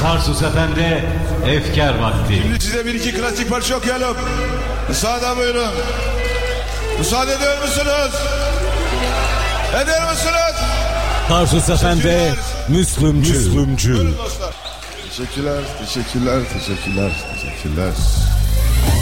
Tarsus Efendi Efkar Vakti. Şimdi size bir iki klasik parça okuyalım. Müsaade buyurun. Müsaade ediyor musunuz? Ediyor musunuz? Tarsus Efendi Müslümcü. Buyurun dostlar. Teşekkürler.